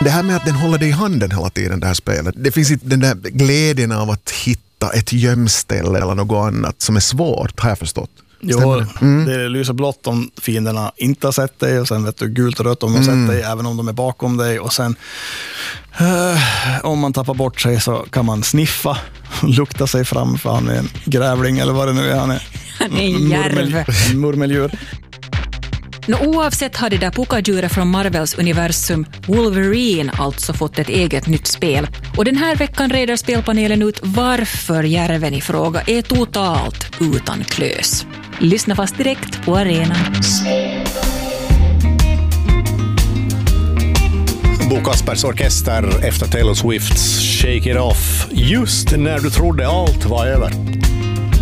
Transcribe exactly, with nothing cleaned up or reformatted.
det här med att den håller dig i handen hela tiden, det här spelet. Det finns inte den där glädjen av att hitta ett gömställe eller något annat som är svårt, har jag förstått. Jo, det? Mm. Det lyser blått om fienderna inte har sett dig, och sen vet du gult och rött om de har mm. sett dig, även om de är bakom dig. Och sen uh, om man tappar bort sig så kan man sniffa och lukta sig fram, för han är en grävling eller vad det nu är. Han är, han är en järv. Murmeldjur. Nå, oavsett har det där Puka-djuret från Marvels universum, Wolverine, alltså fått ett eget nytt spel. Och den här veckan reder spelpanelen ut varför järven i fråga är totalt utan klös. Lyssna fast direkt på arenan. Bo Kaspers orkester efter Taylor Swifts Shake It Off. Just när du trodde allt var över.